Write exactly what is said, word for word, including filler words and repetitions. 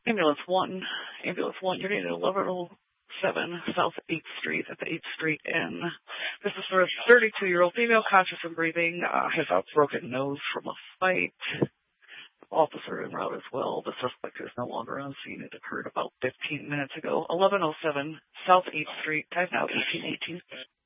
Ambulance one, Ambulance one, you're getting eleven oh seven South eighth Street at the eighth Street Inn. This is for a thirty-two-year-old female, conscious and breathing, uh, has a broken nose from a fight. Officer en route as well. The suspect is no longer on scene. It occurred about fifteen minutes ago. eleven oh seven South eighth Street, time now eighteen eighteen.